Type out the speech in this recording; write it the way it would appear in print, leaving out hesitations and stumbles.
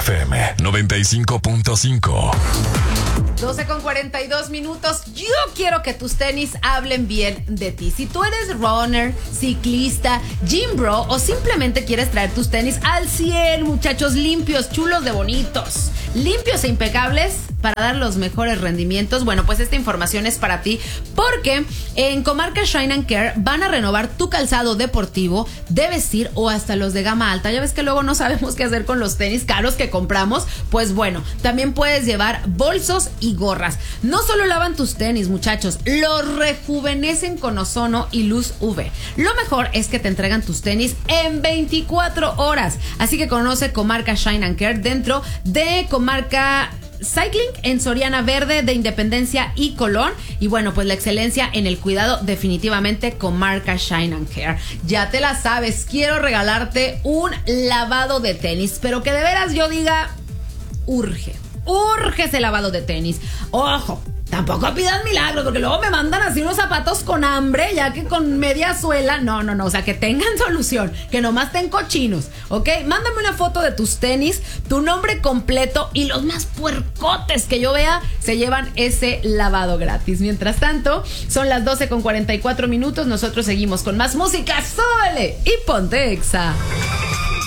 FM 95.5. 12:42. Yo quiero que tus tenis hablen bien de ti. Si tú eres runner, ciclista, gym bro o simplemente quieres traer tus tenis al 100, muchachos, limpios, chulos de bonitos, limpios e impecables para dar los mejores rendimientos, bueno, pues esta información es para ti porque en Comarca Shine & Care van a renovar tu calzado deportivo, de vestir o hasta los de gama alta. Ya ves que luego no sabemos qué hacer con los tenis caros que compramos. Pues bueno, también puedes llevar bolsos y gorras. No solo lavan tus tenis, muchachos, los rejuvenecen con ozono y luz UV. Lo mejor es que te entregan tus tenis en 24 horas. Así que conoce Comarca Shine & Care dentro de Comarca Cycling en Soriana Verde, de Independencia y Colón. Y bueno, pues la excelencia en el cuidado, definitivamente Comarca Shine & Care. Ya te la sabes, quiero regalarte un lavado de tenis, pero que de veras yo diga, urge ese lavado de tenis. Ojo, tampoco pidan milagros, porque luego me mandan así unos zapatos con hambre, ya que con media suela. No, o sea, que tengan solución, que nomás estén cochinos, ¿ok? Mándame una foto de tus tenis, tu nombre completo y los más puercotes que yo vea se llevan ese lavado gratis. Mientras tanto, son las 12:44. Nosotros seguimos con más música. ¡Súbele! Y ponte Exa.